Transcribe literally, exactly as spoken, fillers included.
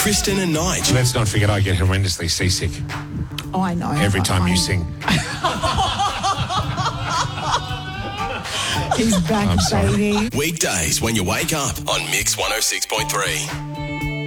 Kristen and Nige. Let's not forget I get horrendously seasick Oh, I know. every time I, you sing. He's back, I'm sorry. baby. Weekdays when you wake up on Mix one oh six point three.